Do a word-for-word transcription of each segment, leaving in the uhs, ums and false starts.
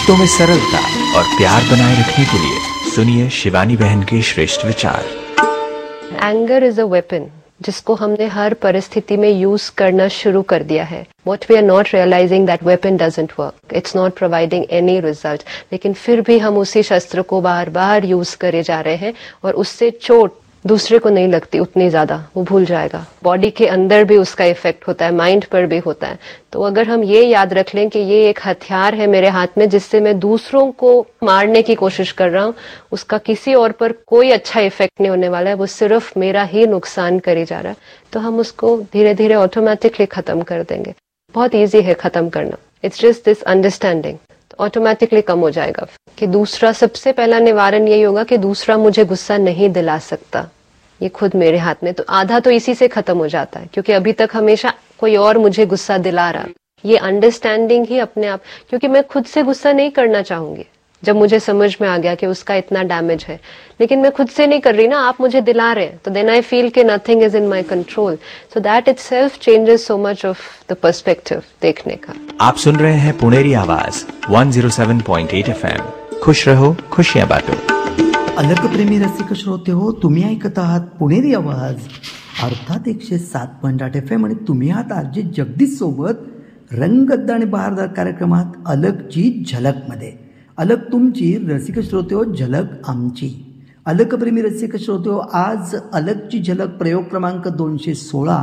तो में सरलता और प्यार बनाए रखने के लिए सुनिए शिवानी बहन के श्रेष्ठ विचार। एंगर इज अ वेपन जिसको हमने हर परिस्थिति में यूज करना शुरू कर दिया है। What we are not realizing that weapon doesn't work. It's not providing any result. लेकिन फिर भी हम उसी शस्त्र को बार बार यूज करे जा रहे हैं और उससे चोट दूसरे को नहीं लगती उतनी ज्यादा, वो भूल जाएगा। बॉडी के अंदर भी उसका इफेक्ट होता है, माइंड पर भी होता है। तो अगर हम ये याद रख लें कि ये एक हथियार है मेरे हाथ में जिससे मैं दूसरों को मारने की कोशिश कर रहा हूँ, उसका किसी और पर कोई अच्छा इफेक्ट नहीं होने वाला है, वो सिर्फ मेरा ही नुकसान करे जा रहा है। तो हम उसको धीरे धीरे ऑटोमेटिकली खत्म कर देंगे। बहुत ईजी है खत्म करना। इट्स जस्ट दिस अंडरस्टैंडिंग, तो ऑटोमेटिकली कम हो जाएगा। कि दूसरा, सबसे पहला निवारण यही होगा कि दूसरा मुझे गुस्सा नहीं दिला सकता, ये खुद मेरे हाथ में। तो आधा तो इसी से खत्म हो जाता है, क्योंकि अभी तक हमेशा कोई और मुझे गुस्सा दिला रहा। ये अंडरस्टैंडिंग ही अपने आप, क्योंकि मैं खुद से गुस्सा नहीं करना चाहूंगी जब मुझे समझ में आ गया कि उसका इतना डैमेज है, लेकिन मैं खुद से नहीं कर रही ना, आप मुझे दिला रहे हैं, तो देन आई फील कि nothing is in my control. So that itself changes so much of the perspective देखने का। आप सुन रहे हैं पुणेरी आवाज एक सौ सात पॉइंट आठ एफएम। खुश रहो, खुशियां बांटो। अलकप्रेमी रसिक श्रोते हो, तुम्ही ऐकत आहात पुणेरी आवाज अर्थात एकशे सात पॉईंट आठ एफ एम आणि तुम्ही आहात आरजे जगदीश सोबत रंगद्द आणि बहारदार कार्यक्रमात अलकची झलकमध्ये। अलक तुमची, रसिक श्रोते हो, झलक आमची। अलकप्रेमी रसिक श्रोते हो, आज अलकची झलक प्रयोग क्रमांक दोनशे सोळा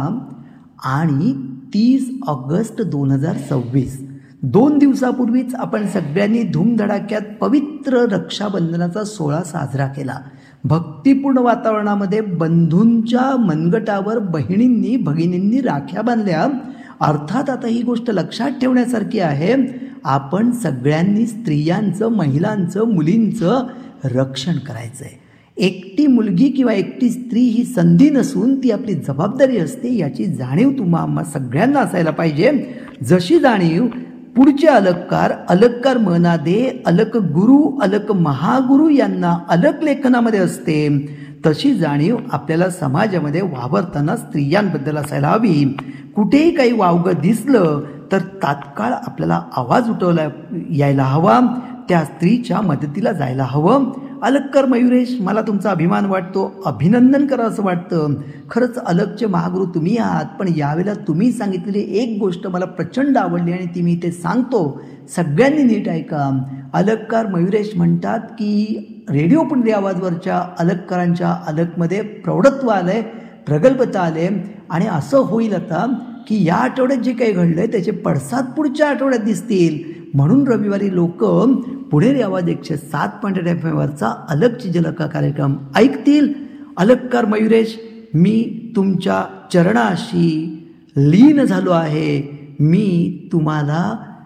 आणि तीस ऑगस्ट दोन हजार सव्वीस दोन दिवसापूर्वीच आपण सगळ्यांनी धूमधडाक्यात पवित्र रक्षाबंधनाचा सोहळा साजरा केला। भक्तिपूर्ण वातावरणामध्ये बंधूंच्या मनगटावर बहिणींनी भगिनींनी राख्या बांधल्या। अर्थात आता ही गोष्ट लक्षात ठेवण्यासारखी आहे, आपण सगळ्यांनी स्त्रियांचं, महिलांचं, मुलींचं रक्षण करायचं आहे। एकटी मुलगी किंवा एकटी स्त्री ही संधी नसून ती आपली जबाबदारी असते, याची जाणीव तुम्हा आम्हा सगळ्यांना असायला पाहिजे। जशी जाणीव पुढचे अलककार, अलककार मनादे, अलक गुरु, अलक महागुरु यांना अलक लेखनामध्ये असते, तशी जाणीव आपल्याला समाजामध्ये वावरताना स्त्रियांबद्दल असायला हवी। कुठेही काही वावगं दिसलं तर तात्काळ आपल्याला आवाज उठवला यायला हवा, त्या स्त्रीच्या मदतीला जायला हवं। अलककर मयुरेश, मला तुमचा अभिमान वाटतो, अभिनंदन करा असं वाटतं। खरंच अलकचे महागुरु तुम्ही आहात, पण यावेळेला तुम्ही सांगितलेली एक गोष्ट मला प्रचंड आवडली आणि ती मी इथे सांगतो, सगळ्यांनी नीट ऐका। अलककार मयुरेश म्हणतात की रेडिओ पुणेरी आवाजवरच्या अलककारांच्या अलकमध्ये प्रौढत्व आलंय, प्रगल्भता आले, आणि असं होईल आता की या आठवड्यात जे काही घडलंय त्याचे पडसाद पुढच्या आठवड्यात दिसतील। म्हणून रविवारी लोक पुणेरी आवाज एकशे सात पॉईंट आठ एफ एमवरचा अलकची झलक कार्यक्रम ऐकतील। अलककार मयुरेश, मी तुमच्या चरणाशी लीन झालो आहे, मी तुम्हाला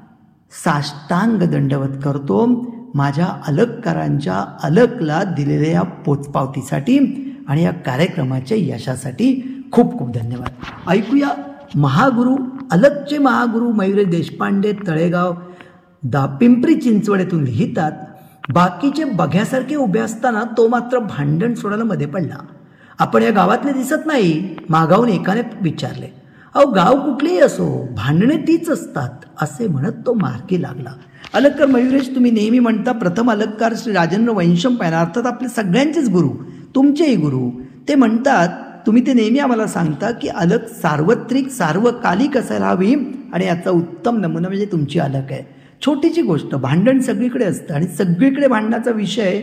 साष्टांग दंडवत करतो माझ्या अलककारांच्या अलकला दिलेल्या या पोचपावतीसाठी आणि या कार्यक्रमाच्या यशासाठी खूप खूप धन्यवाद। ऐकूया महागुरु, अलकचे महागुरु मयुरेश देशपांडे, तळेगाव, दा पिंपरी चिंचवड्यातून लिहितात, बाकीचे बघ्यासारखे उभे असताना तो मात्र भांडण सोडायला मध्ये पडला। आपण या गावातले दिसत नाही, मागाहून एकाने विचारले। अहो गाव कुठलेही असो, भांडणे तीच असतात, असे म्हणत तो मार्गी लागला। अलककार मयुरेश, तुम्ही नेहमी म्हणता प्रथम अलककार श्री राजेंद्र वैशम पाहिला, अर्थात आपले सगळ्यांचेच गुरु, तुमचेही गुरु, ते म्हणतात, तुम्ही ते नेहमी आम्हाला सांगता की अलक सार्वत्रिक सार्वकालिक असायला हवी, आणि याचा उत्तम नमुना म्हणजे तुमची अलक आहे। छोटीची गोष्ट, भांडण सगळीकडे असतं आणि सगळीकडे भांडणाचा विषय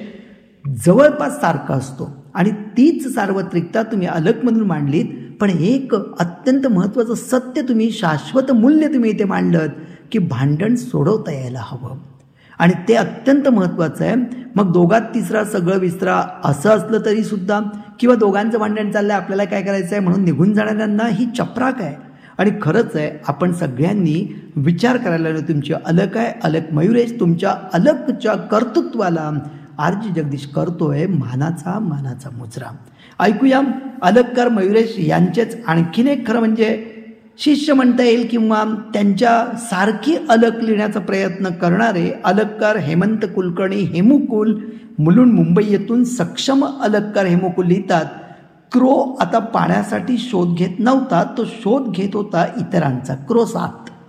जवळपास सारखा असतो, आणि तीच सार्वत्रिकता तुम्ही अलकमधून मांडलीत। पण एक अत्यंत महत्त्वाचं सत्य तुम्ही, शाश्वत मूल्य तुम्ही इथे मांडलत की भांडण सोडवता यायला हवं, आणि ते अत्यंत महत्त्वाचं आहे। मग दोघात तिसरा सगळं विसरा असं असलं तरी सुद्धा, किंवा दोघांचं भांडण चाललंय, आपल्याला काय करायचं आहे म्हणून निघून जाणाऱ्यांना ही चपराक आहे। आणि खरंच आहे, आपण सगळ्यांनी विचार करायला हवा। तुमची अलक आहे, अलक मयुरेश, तुमच्या अलकच्या कर्तृत्वाला आरजी जगदीश करतोय मानाचा मानाचा मुजरा। ऐकूया अलककार मयुरेश यांचेच आणखीन एक खरं म्हणजे शिष्य म्हणता येईल, किंवा त्यांच्या सारखी अलक लिहिण्याचा प्रयत्न करणारे अलककार हेमंत कुलकर्णी, हेमुकुल, मुलुंड मुंबई येथून सक्षम अलककार हेमुकुल लिहितात, क्रो आता पाण्यासाठी शोध घेत नव्हता, तो शोध घेत होता इतरांचा। क्रो सात,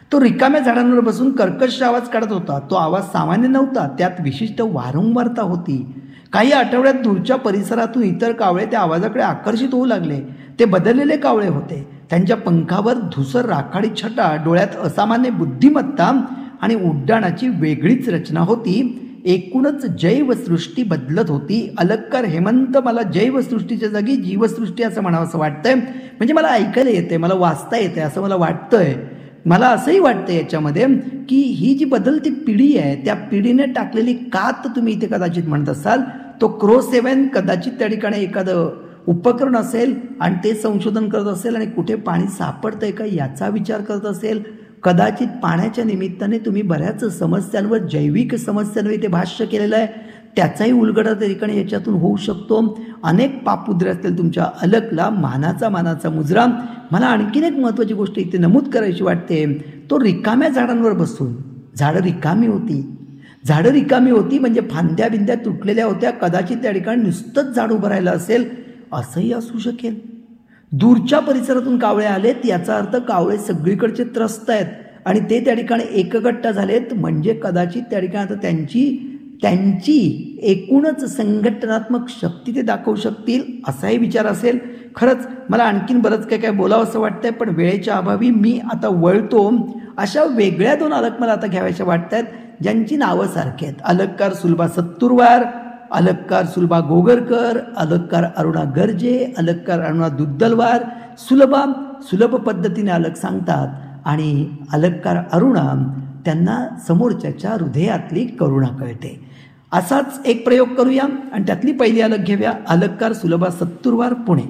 तो रिकाम्या झाडांवर बसून कर्कश आवाज काढत होता. तो आवाज सामान्य नव्हता, त्यात विशिष्ट वारंवारता होती. काही आठवड्यात दूरच्या परिसरातून इतर कावळे त्या आवाजाकडे आकर्षित होऊ लागले. ते बदललेले कावळे होते. त्यांच्या पंखावर धुसर राखाडी छटा, डोळ्यात असामान्य बुद्धिमत्ता आणि उड्डाणाची वेगळीच रचना होती. एकूणच जैवसृष्टी बदलत होती. अलक्कार हेमंत, मला जैवसृष्टीच्या जागी जीवसृष्टी असं म्हणावं असं वाटतंय. म्हणजे मला ऐकायला येते, मला वाचता येते असं मला वाटतंय. मला असंही वाटतं याच्यामध्ये की ही जी बदलती पिढी आहे त्या पिढीने टाकलेली कात तुम्ही इथे कदाचित म्हणत असाल. तो क्रो सेवन कदाचित त्या ठिकाणी एखादं उपकरण असेल आणि ते संशोधन करत असेल आणि कुठे पाणी सापडतंय का याचा विचार करत असेल. कदाचित पाण्याच्या निमित्ताने तुम्ही बऱ्याच समस्यांवर, जैविक समस्यांवर इथे भाष्य केलेलं आहे, त्याचाही उलगडा त्या ठिकाणी याच्यातून होऊ शकतो. अनेक पापुद्रे असतील तुमच्या अलकला. मानाचा मानाचा मुजरा. मला आणखीन एक महत्त्वाची गोष्ट इथे नमूद करायची वाटते. तो रिकाम्या झाडांवर बसून, झाडं रिकामी होती, झाडं रिकामी होती म्हणजे फांद्या बिंद्या तुटलेल्या होत्या. कदाचित त्या ठिकाणी नुसतंच झाड उभं राहिलं असेल, असंही असू शकेल. दूरच्या परिसरातून कावळे आलेत याचा अर्थ कावळे सगळीकडचे त्रस्त आहेत आणि ते त्या ठिकाणी एकगट्ट झालेत. म्हणजे कदाचित त्या ठिकाणी आता त्यांची त्यांची एकूणच संघटनात्मक शक्ती ते दाखवू शकतील असाही विचार असेल. खरंच मला आणखीन बरंच काय काय बोलावं असं वाटतंय, पण वेळेच्या अभावी मी आता वळतो. अशा वेगळ्या दोन अलक मला आता घ्याव्याशा वाटत आहेत ज्यांची नावं सारखी आहेत. अलक्कार सुलभा सत्तुरवार, अलक्कार सुलभा गोगरकर, अलक्कार अरुणा गर्जे, अलक्कार अरुणा दुद्दलवार. सुलभा सुलभ पद्धतीने अलक सांगतात आणि अलक्कार अरुणा त्यांना समोरच्याच्या हृदयातली करुणा कळते. असाच एक प्रयोग करूया आणि त्यातली पहिली अलक घेऊया. अलक्कार सुलभा सत्तुरवार, पुणे.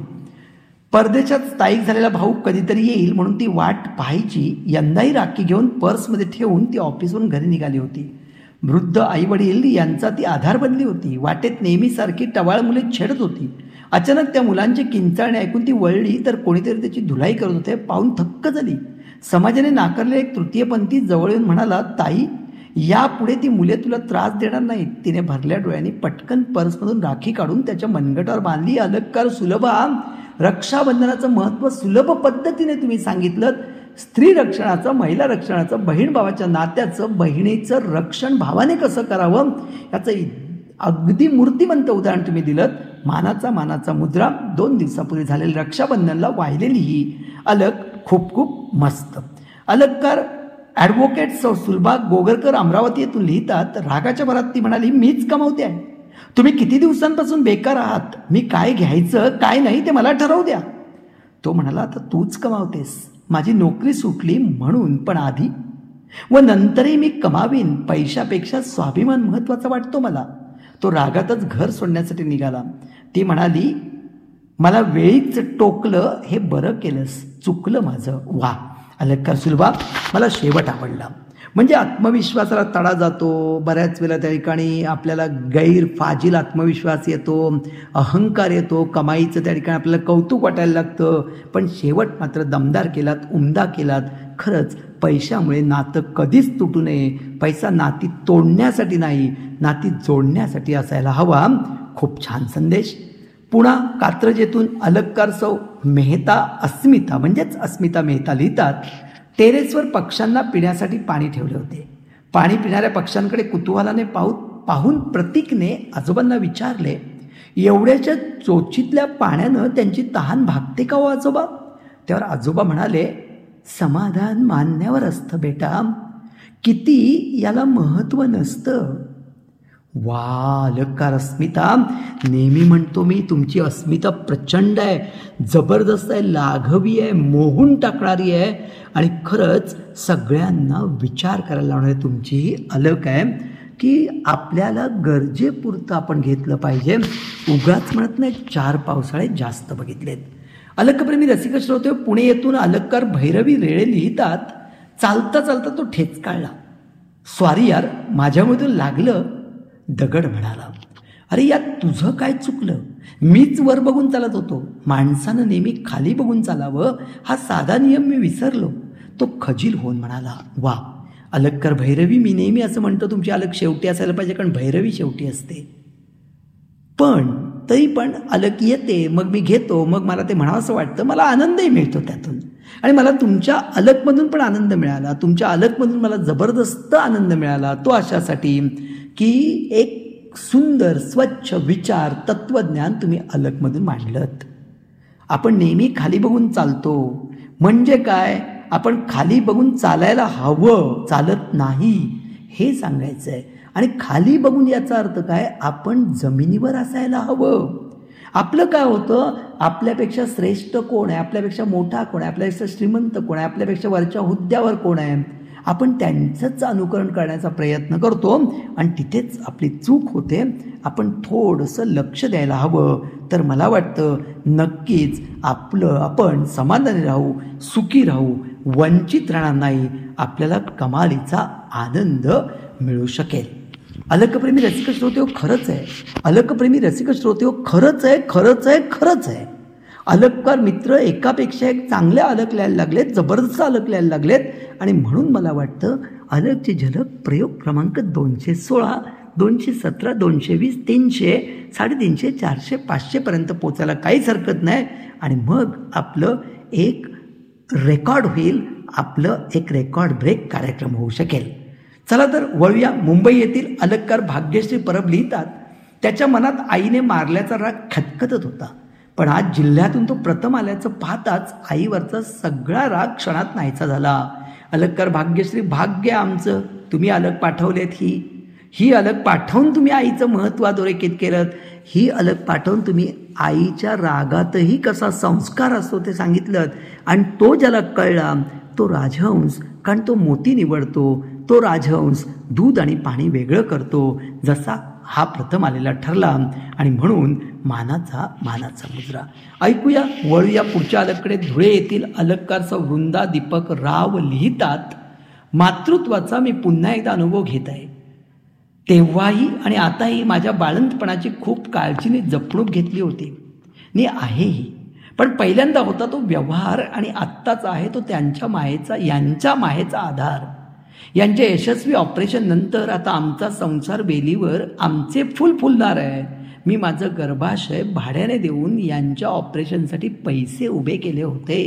परदेशात स्थायिक झालेला भाऊ कधीतरी येईल म्हणून ती वाट पाहायची. यंदाही राखी घेऊन पर्समध्ये ठेवून ती ऑफिसवरून घरी निघाली होती. वृद्ध आईवडील यांचा ती आधार बनली होती. वाटेत नेहमीसारखी टवाळ मुले छेडत होती. अचानक त्या मुलांचे किंचाळणे ऐकून ती वळली तर कोणीतरी त्याची धुलाई करत होते. पाहून थक्क झाली. समाजाने नाकारले एक तृतीयपंथी जवळ येऊन म्हणाला, ताई यापुढे ती मुले तुला त्रास देणार नाहीत. तिने भरल्या डोळ्यांनी पटकन पर्समधून राखी काढून त्याच्या मनगटावर बांधली. अलक्कार सुलभा, रक्षाबंधनाचं महत्त्व सुलभ पद्धतीने तुम्ही सांगितलं. स्त्री रक्षणाचं, महिला रक्षणाचं, बहीण भावाच्या नात्याचं, बहिणीचं रक्षण भावाने कसं करावं याचं अगदी मूर्तिमंत उदाहरण तुम्ही दिलं. मानाचा मानाचा मुद्रा. दोन दिवसापूर्वी झालेल्या रक्षाबंधनला वाहिलेली ही अलक खूप खूप मस्त. अलक्कार ॲडव्होकेट सौ सुलभा गोगरकर अमरावती येथून लिहितात. रागाच्या भरात ती म्हणाली, मीच कमावते आहे. तुम्ही किती दिवसांपासून बेकार आहात. मी काय घ्यायचं काय नाही ते मला ठरवू द्या. तो म्हणाला, आता तूच कमावतेस. माझी नोकरी सुटली म्हणून, पण आधी व नंतरही मी कमावीन. पैशापेक्षा स्वाभिमान महत्त्वाचा वाटतो मला. तो रागातच घर सोडण्यासाठी निघाला. ती म्हणाली, मला वेळीच टोकलं, हे बरं केलंस, चुकलं माझं. वा अलक्कार सुलभा, मला शेवट आवडला. म्हणजे आत्मविश्वासाला तडा जातो. बऱ्याच वेळेला त्या ठिकाणी आपल्याला गैरफाजील आत्मविश्वास येतो, अहंकार येतो, कमाईचं त्या ठिकाणी आपल्याला कौतुक वाटायला लागतं. पण शेवट मात्र दमदार केलात, उमदा केलात. खरंच पैशामुळे नातं कधीच तुटू नये. पैसा नाती तोडण्यासाठी नाही, नाती जोडण्यासाठी असायला हवा. खूप छान संदेश. पुणा कात्रजेतून अलक्कार सौ मेहता अस्मिता म्हणजेच अस्मिता मेहता लिहितात, टेरेसवर पक्ष्यांना पिण्यासाठी पाणी ठेवले होते. पाणी पिणाऱ्या पक्ष्यांकडे कुतूहलाने पाहू पाहून प्रतीकने आजोबांना विचारले, एवढ्याच्या चोचीतल्या पाण्यानं त्यांची तहान भागते का हो आजोबा? त्यावर आजोबा म्हणाले, समाधान मानण्यावर असतं बेटा, किती याला महत्त्व नसतं. वा अलक्कार अस्मिता, नेहमी म्हणतो मी तुमची अस्मिता प्रचंड आहे, जबरदस्त आहे, लाघवी आहे, मोहून टाकणारी आहे आणि खरंच सगळ्यांना विचार करायला लावणारी तुमची ही अलक आहे की आपल्याला गरजेपुरतं आपण घेतलं पाहिजे. उगाच म्हणत नाही चार पावसाळे जास्त बघितलेत. अलकप्रेमी रसिक श्रोते, पुणे येथून अलक्कार भैरवी रेळे लिहितात, चालता चालता तो ठेचकाळला. स्वारी यार, माझ्यामधून लागलं. दगड म्हणाला, अरे यात तुझं काय चुकलं? मीच वर बघून चालत होतो. माणसानं नेहमी खाली बघून चालावं हा साधा नियम मी विसरलो. तो खजील होऊन म्हणाला, वा अलक्कार भैरवी, मी नेहमी असं म्हणतो तुमची अलक शेवटी असायला पाहिजे, कारण भैरवी शेवटी असते. पण तरी पण अलक येते, मग मी घेतो, मग मला ते म्हणावं असं वाटतं, मला आनंदही मिळतो त्यातून. आणि मला तुमच्या अलकमधून पण आनंद मिळाला. तुमच्या अलकमधून मला जबरदस्त आनंद मिळाला. तो अशासाठी की एक सुंदर स्वच्छ विचार तत्वज्ञान तुम्ही अलकमधून मांडलं. आपण नेहमी खाली बघून चालतो म्हणजे काय, आपण खाली बघून चालायला हवं, चालत नाही हे सांगायचं आहे. आणि खाली बघून याचा अर्थ काय, आपण जमिनीवर असायला हवं. आपलं काय होतं, आपल्यापेक्षा श्रेष्ठ कोण आहे, आपल्यापेक्षा मोठा कोण आहे, आपल्यापेक्षा श्रीमंत कोण आहे, आपल्यापेक्षा वरच्या हुद्द्यावर कोण आहे, आपण त्यांचंच अनुकरण करण्याचा प्रयत्न करतो आणि तिथेच आपली चूक होते. आपण थोडंसं लक्ष द्यायला हवं. तर मला वाटतं नक्कीच आपलं आपण समाधानी राहू, सुखी राहू, वंचित राहणार नाही, आपल्याला कमालीचा आनंद मिळू शकेल. अलकप्रेमी रसिक श्रोते हो, खरंच आहे, अलकप्रेमी रसिक श्रोते हो, खरंच आहे, खरंच आहे, खरंच आहे. अलककार मित्र एकापेक्षा एक चांगले अलक लिहायला लागलेत, जबरदस्त अलक लिहायला लागलेत. आणि म्हणून मला वाटतं अलकची झलक प्रयोग क्रमांक दोनशे सोळा दोनशे सतरा दोनशे वीस तीनशे साडेतीनशे चारशे पाचशेपर्यंत पोचायला काहीच हरकत नाही. आणि मग आपलं एक रेकॉर्ड होईल, आपलं एक रेकॉर्ड ब्रेक कार्यक्रम होऊ शकेल. चला तर वळूया. मुंबई येथील अलककार भाग्यश्री परब लिहितात, त्याच्या मनात आईने मारल्याचा राग खतखतत होता, पण आज जिल्ह्यातून तो प्रथम आल्याचं पाहताच आईवरचा सगळा राग क्षणात नाहीसा झाला. अलककार भाग्यश्री, भाग्य आमचं, तुम्ही अलक पाठवलेत. ही ही अलक पाठवून तुम्ही आईचं महत्त्व अधोरेखित केलं. ही अलक पाठवून तुम्ही आईच्या रागातही कसा संस्कार असतो ते सांगितलं. आणि तो ज्याला कळला तो राजहंस, कारण तो मोती निवडतो, तो राजहंस दूध आणि पाणी वेगळं करतो, जसा हा प्रथम आलेला ठरला. आणि म्हणून मानाचा मानाचा मुजरा. ऐकूया, वळूया पुढच्या अलककडे. धुळे येथील अलककार वृंदा दीपक राव लिहितात, मातृत्वाचा मी पुन्हा एकदा अनुभव घेत आहे. तेव्हाही आणि आताही माझ्या बाळंतपणाची खूप काळजीने जपणूक घेतली होती, नि आहेही. पण पहिल्यांदा होता तो व्यवहार आणि आत्ताचा आहे तो त्यांच्या मायेचा, यांच्या मायेचा आधार. यांच्या यशस्वी ऑपरेशन नंतर आता आमचा संसार बेलीवर आमचे फुल फुलणार आहे. मी माझं गर्भाशय भाड्याने देऊन यांच्या ऑपरेशनसाठी पैसे उभे केले होते.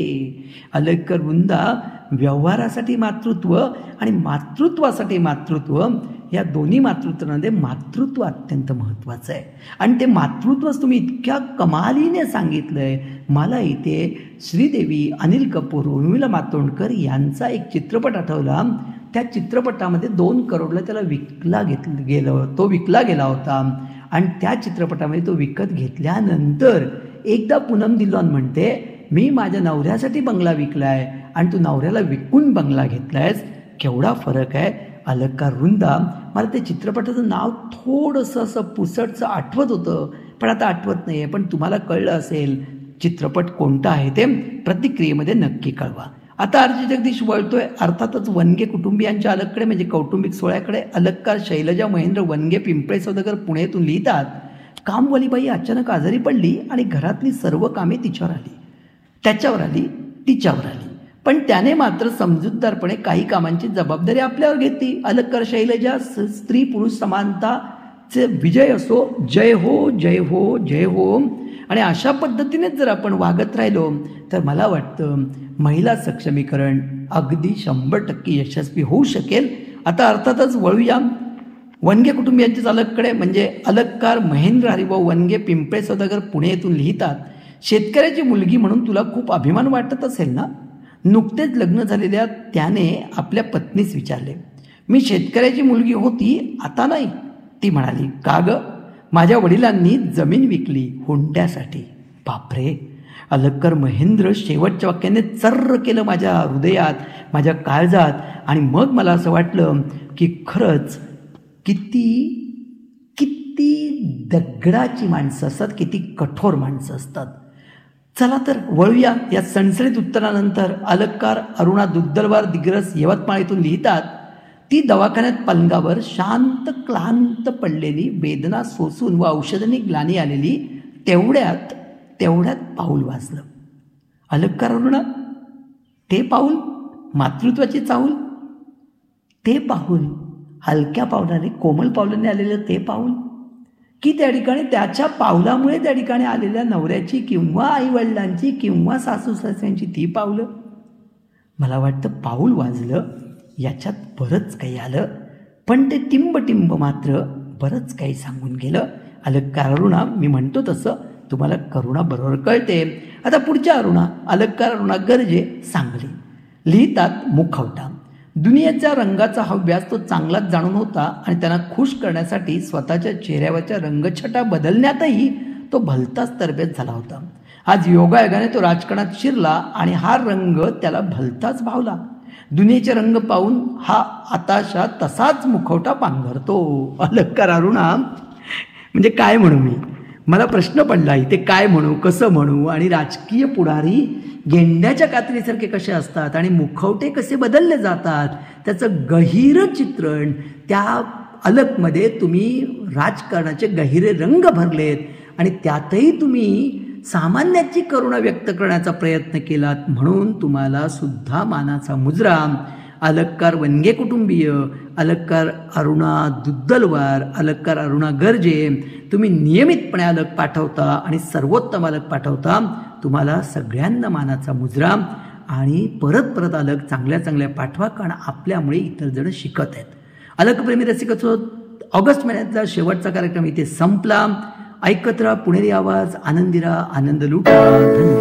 अलककर वृंदा, व्यवहारासाठी मातृत्व आणि मातृत्वासाठी मातृत्व, या दोन्ही मातृत्वामध्ये मातृत्व अत्यंत महत्त्वाचं आहे. आणि ते मातृत्वच तुम्ही इतक्या कमालीने सांगितलं आहे. मला इथे श्रीदेवी, अनिल कपूर, उर्मिला मातोंडकर यांचा एक चित्रपट आठवला. त्या चित्रपटामध्ये दोन करोडला त्याला विकला घेतलं गेलं तो विकला गेला होता. आणि त्या चित्रपटामध्ये तो विकत घेतल्यानंतर एकदा पूनम दिलवान म्हणते, मी माझ्या नवऱ्यासाठी बंगला विकला आहे आणि तू नवऱ्याला विकून बंगला घेतला आहेस. केवढा फरक आहे. अलककार वृंदा, मला त्या चित्रपटाचं नाव थोडंसं असं पुसटचं आठवत होतं, पण आता आठवत नाही आहे. पण तुम्हाला कळलं असेल चित्रपट कोणता आहे ते प्रतिक्रियेमध्ये नक्की कळवा. आता आरजी जगदीश वळतोय अर्थातच वनगे कुटुंबियांच्या अलककडे, म्हणजे कौटुंबिक सोहळ्याकडे. अलककार शैलजा महेंद्र वनगे पिंपळे सौदागर पुण्यातून लिहितात, कामवालीबाई अचानक आजारी पडली आणि घरातली सर्व कामे तिच्यावर आली त्याच्यावर आली तिच्यावर आली पण त्याने मात्र समजूतदारपणे काही कामांची जबाबदारी आपल्यावर घेतली. अलककार शैलजा, स्त्री पुरुष समानताचे विजय असो. जय हो, जय हो, जय हो. आणि अशा पद्धतीनेच जर आपण वागत राहिलो तर मला वाटतं महिला सक्षमीकरण अगदी शंभर टक्के यशस्वी होऊ शकेल. आता अर्थातच वळूया वनगे कुटुंबियांच्या अलककडे, म्हणजे अलककार महेंद्र हरिभाऊ वनगे पिंपळे सौदागर पुणे येथून लिहितात, शेतकऱ्याची मुलगी म्हणून तुला खूप अभिमान वाटत असेल ना. नुकतेच लग्न झालेल्या त्याने आपल्या पत्नीस विचारले, मी शेतकऱ्याची मुलगी होती, आता नाही. ती म्हणाली, का ग? माझ्या वडिलांनी जमीन विकली हुंड्यासाठी. बापरे. अलककार महेंद्र शेवटच्या वाक्याने चर्र केलं माझ्या हृदयात, माझ्या काळजात. आणि मग मला असं वाटलं की खरंच किती किती दगडाची माणसं असतात, किती कठोर माणसं असतात. चला तर वळूया या सणसणीत उत्तरानंतर. अलककार अरुणा दुद्दलवार दिग्रस यवतमाळ इथून लिहितात, ती दवाखान्यात पलंगावर शांत क्लांत पडलेली, वेदना सोसून व औषधांनी ग्लानी आलेली, तेवढ्यात तेवढ्यात पाऊल वाजलं. अलककार अरुणा, ते पाऊल मातृत्वाची चाहूल, ते पाऊल हलक्या पावलाने कोमल पावलाने आलेलं ते पाऊल, की त्या ठिकाणी त्याच्या पावलामुळे त्या ठिकाणी आलेल्या नवऱ्याची किंवा आईवडिलांची किंवा सासू सासऱ्यांची ती पावलं. मला वाटतं पाऊल वाजलं, याच्यात बरंच काही आलं, पण ते टिंब टिंब मात्र बरंच काही सांगून गेलं. अलंकार अरुणा, मी म्हणतो तसं तुम्हाला करुणा बरोबर कळते. आता पुढच्या अरुणा, अलंकार अरुणा गर्जे सांगली. लिहितात मुखवटा. दुनियेच्या रंगाचा हव्यास तो चांगलाच जाणून होता आणि त्यांना खुश करण्यासाठी स्वतःच्या चेहऱ्यावरच्या रंगछटा बदलण्यातही तो भलताच तरबेज झाला होता. आज योगायोगाने तो राजकारणात शिरला आणि हा रंग त्याला भलताच भावला. दुनियेचे रंग पाहून हा आताशा तसाच मुखवटा पांघरतो. अलंकार अरुणा म्हणजे काय म्हणू मी, मला प्रश्न पडला इथे, काय म्हणू, कसं म्हणू. आणि राजकीय पुढारी गेंड्याच्या कात्रीसारखे कसे असतात आणि मुखवटे कसे बदलले जातात, त्याचं गहिरं चित्रण त्या अलकमध्ये तुम्ही राजकारणाचे गहिरे रंग भरलेत आणि त्यातही तुम्ही सामान्याची करुणा व्यक्त करण्याचा प्रयत्न केलात, म्हणून तुम्हाला सुद्धा मानाचा मुजरा. अलंकार वनगे कुटुंबीय, अलंकार अरुणा दुद्दलवार, अलंकार अरुणा गर्जे, तुम्ही नियमितपणे अलक पाठवता आणि सर्वोत्तम अलक पाठवता. तुम्हाला सगळ्यांना मानाचा मुजरा आणि परत परत अलक चांगल्या चांगल्या पाठवा, कारण आपल्यामुळे इतर जण शिकत आहेत. अलकप्रेमी रसिकचो, ऑगस्ट महिन्यातला शेवटचा कार्यक्रम इथे संपला. ऐकत राहा पुणेरी आवाज, आनंदी राहा, आनंद लुटा. धन्यवाद.